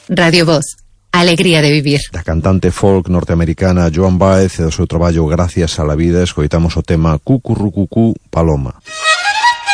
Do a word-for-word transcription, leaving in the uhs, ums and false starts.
Radio Voz, alegría de vivir. Da cantante folk norteamericana Joan Baez e do seu traballo Gracias a la vida escoitamos o tema Cucurrucucú Paloma.